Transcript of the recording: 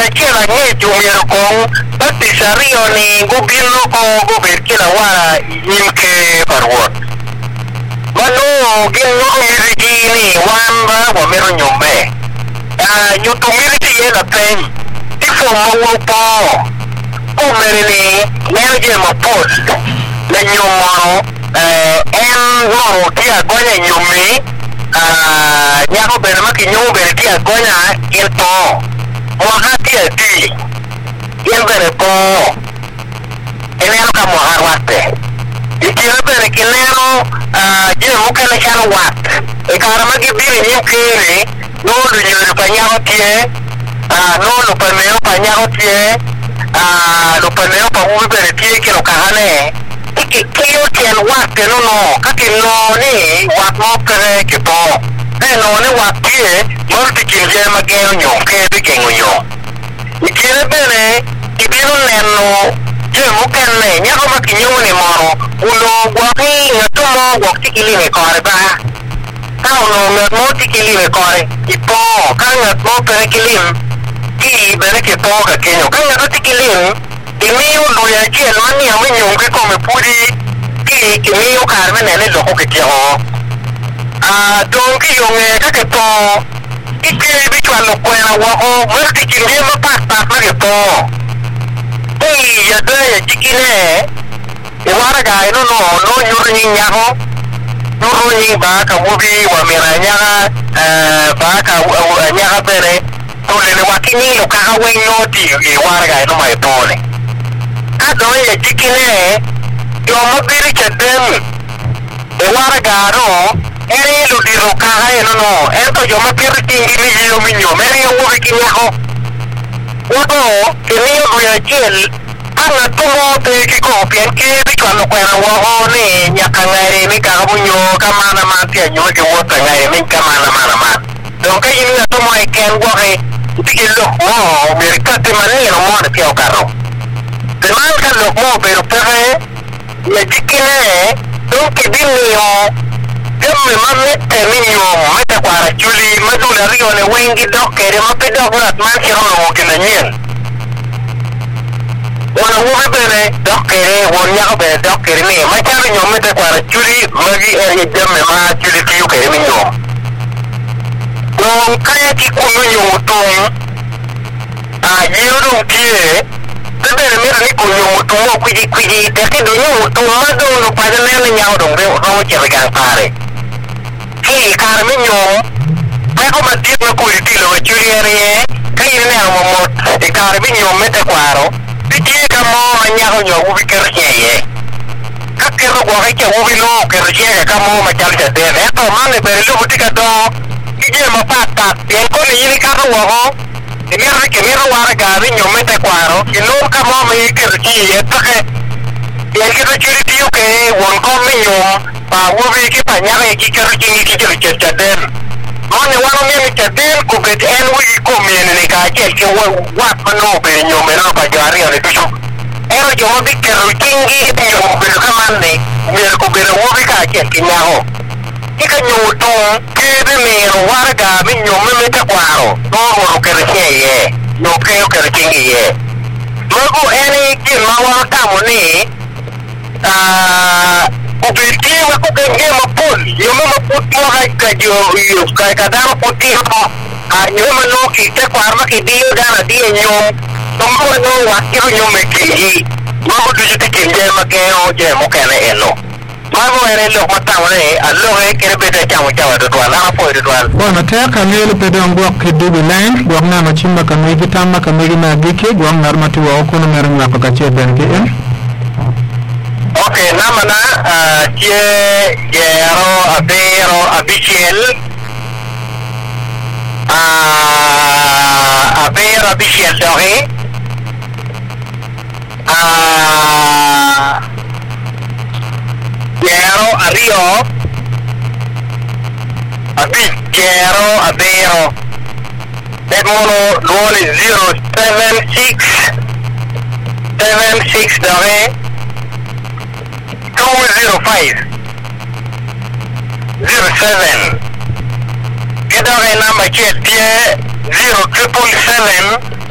che la ne jumir ko batti sario ni gubino ko gubir ke la wara yimke parwot manu gino ni wamba wa mero nyombe yutumiri ti la pen ti fo mo po o merene neje mo pol la nyomo en no ti agonya nyomi nyako bere maki nyomo bere ti agonya il po mohati ati il bere po enero ka moharwate ikira bere kinero je mukana chano wat e karama gi bire nyukere no lu nyoru panyao tie no lu pameo panyao tie lu pameo pa ubi bere tie kilo kahane kiyo tien wat no kaki no ni wat mo kere kipo no ni wat tie multi kinje mageo nyonke bi kengo nyo ikira bere ibiro neno je mukane nyako makinyo ni moro ulo gwaki ngatumo gwakti kili me kore ba kauno ngatmo ti kili me kore ipo kan ngatmo pere kilim ki bere ke po ka kenyo kan ngatmo ti kilim imiyo lo ya che lo ni amenyo ke come puri ki imiyo karme nene lo ko ke ho don ki yo nge ka ke po ike bi twa lo kwena wa o mo ti kili ma pa ma ke po ya de ya chikine iwara ga no nyuri nyaho nyuri ba ka wubi wa miranya ba ka nyaha bere to le wakini lo ka hawe no ti iwara ga no mai tole ado ya chikine yo mo biri chedem iwara ga no eri lo di ro ka ha no ento yo mo biri tingi mi yo minyo meri yo wubi kinyaho Wato, kini ya jil, ana tumo te ki ko pian ke bi kan ko na wo ne nyaka ngare mi ka bunyo kama na ma ti anyo ke wo ta ngare mi kama na ma don ka yin na tumo e ken go he ti lo mo mi ka te mane no mo ti o karo te man ka lo mo pero pere ya dikine don ke bi mi o me mame te mi yo meta kwara chuli madula rio ne wengi dokere ma pe dokurat man ki ro ke na nyen wala wo bere dokere wonya ko bere dokere ni ma ta nyo meta kwara chuli magi e jemme ma chuli ti yo ke mi yo don kaya ki ku yo to yoro ti bere mi ri ku yo to ku ji te ke do yo to ma do no pa de ne nya do re o che ga pare ki karmi nyo ba ko ma ti ko ti lo churi ere kai ne mo e karmi nyo mete kwaro ti ka mo nya ko nyo ubi ker ye ka ke ro go ke ubi lo ker ye ka mo ma chal de ne to ma ne bere lo ti ka do ki je ma pa bien ko ni ni ka ro ho ni mi ke mi ro wa ga mi nyo mete kwaro ki lo ka mo mi ker ye ta ke ye ke ro churi ti ke won ko mi nyo pa ubi ki pa nya ki ker ki chadem mone wano mi chadem ku bet en wi ko mi ne ka ke wa no be nyo me no pa jari ne tu ero jo bi ker kingi yo be ka manne mi ko be wo bi ka ke nya ho ki ka nyu to ke be me ro wa ga mi nyo me ta kwaro no ro ker ye no ke ker kingi ye luego eni ki ma wa ta mo ni Objetivo ko kenge mapul yo maput mo yo ka daro puti ho yo no ki te kwarma ki dio dana di nyo tombo no wa ki nyo me ki mo du te kenge ma ke o je mo kene eno mo ere lo mata wore allo e kere be te chamu chawa do wala po do wala bona te ka lelo pe don go ki du line go na ma chimba ka me ki tamma ka me na gike go na armati wa ko no mer na ka che ben ke en Okay, namana Yero Abero Abichel Abero Abichel Dore Yero Ario Abichero Abero that one is 076 Dore 205 07 Kedore number 0 777